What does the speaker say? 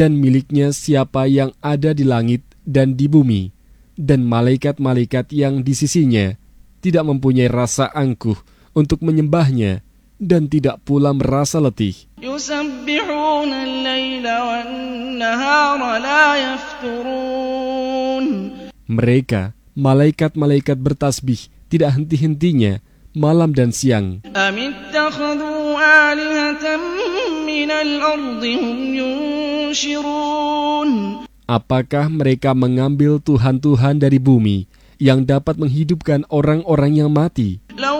dan miliknya siapa yang ada di langit dan di bumi, dan malaikat-malaikat yang di sisinya tidak mempunyai rasa angkuh untuk menyembahnya, dan tidak pula merasa letih. يسبحون الليل والنهار لا يفترون. Mereka, malaikat-malaikat bertasbih tidak henti-hentinya malam dan siang. أم اتخذوا آلهة من الأرض هم ينشرون. Apakah mereka mengambil tuhan-tuhan dari bumi yang dapat menghidupkan orang-orang yang mati?